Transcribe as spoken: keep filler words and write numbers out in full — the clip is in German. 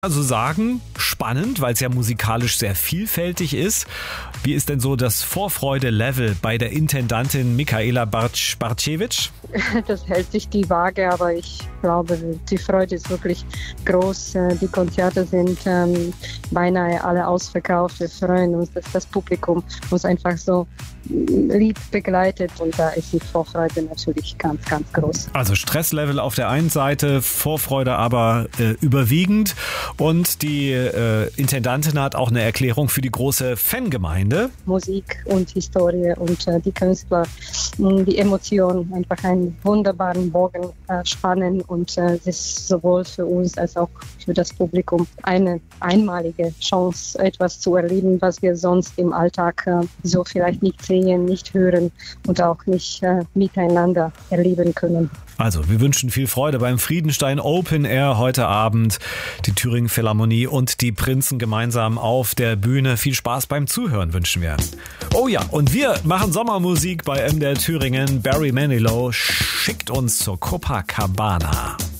Also sagen, spannend, weil es ja musikalisch sehr vielfältig ist. Wie ist denn so das Vorfreude-Level bei der Intendantin Michaela Bartsch-Bartschewitsch? Das hält sich die Waage, aber ich glaube, die Freude ist wirklich groß. Die Konzerte sind ähm, beinahe alle ausverkauft. Wir freuen uns, dass das Publikum uns einfach so lieb begleitet und da ist die Vorfreude natürlich ganz, ganz groß. Also Stresslevel auf der einen Seite, Vorfreude aber äh, überwiegend und die äh, Intendantin hat auch eine Erklärung für die große Fangemeinde. Musik und Historie und äh, die Künstler, mh, die Emotionen, einfach einen wunderbaren Bogen äh, spannen und äh, es ist sowohl für uns als auch für das Publikum eine einmalige Chance, etwas zu erleben, was wir sonst im Alltag äh, so vielleicht nicht sehen, nicht hören und auch nicht äh, miteinander erleben können. Also, wir wünschen viel Freude beim Friedenstein Open Air heute Abend. Die Thüringen Philharmonie und die Prinzen gemeinsam auf der Bühne. Viel Spaß beim Zuhören wünschen wir. Oh ja, und wir machen Sommermusik bei M D R Thüringen. Barry Manilow schickt uns zur Copacabana.